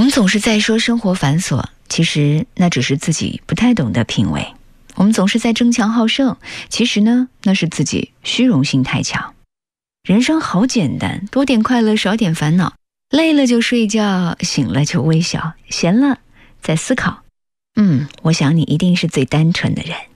们总是在说生活繁琐，其实那只是自己不太懂得品味。我们总是在争强好胜，其实呢，那是自己虚荣心太强。人生好简单，多点快乐，少点烦恼。累了就睡觉，醒了就微笑，闲了再思考。我想你一定是最单纯的人。